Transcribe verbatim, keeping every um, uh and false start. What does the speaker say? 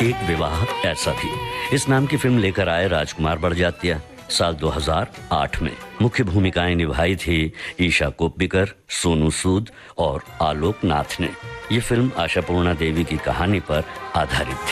एक विवाह ऐसा भी, इस नाम की फिल्म लेकर आए राजकुमार बड़जात्या साल दो हज़ार आठ में। मुख्य भूमिकाएं निभाई थी ईशा कोप्पिकर, सोनू सूद और आलोक नाथ ने। ये फिल्म आशापूर्णा देवी की कहानी पर आधारित थी।